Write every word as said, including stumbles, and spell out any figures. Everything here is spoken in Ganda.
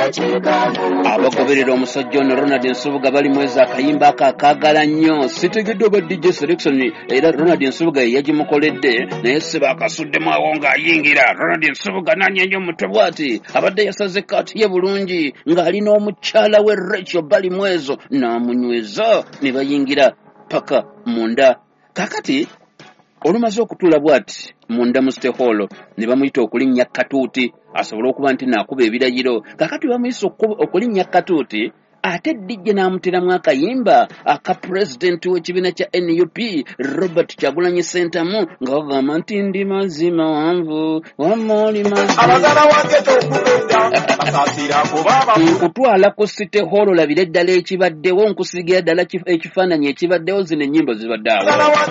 abagoberera omusajja ono Ronald Nsubuga bali mwezi akayimba aka akaagala nnyo sitegedde oba D J Selection era Ronald Nsubuga ye yagimukoledde naye siba akasuddemu awo ng'ayingira Ronald Nsubuga nanyenyo omutwe bw'ati abadde yasaze kaati ye bulungi ng'alina omukyala we Rachel bali mwezo n'amunyweza ne bayingira paka munda kakati olumaze okutuula bw'ati munda mu State Hall ne bamuyita okulinnya Katuuti asobola okuba nti naakuba ebiragiro kakati bamuyisa okulinnya Katuuti ate D J n'amuteramu akayimba aka president w'ekibiina kya N U P Robert Kyagulanyi Ssentamu nga bagamba nti ndi mazima wanvu wamoli mazima abazala wange tokubenda asasira kubaba nkutwala ku City Hall labire ddala ekibaddewo nkusigira ddala ekifaananyi ekibaddewo zino ennyimbo zibadde awo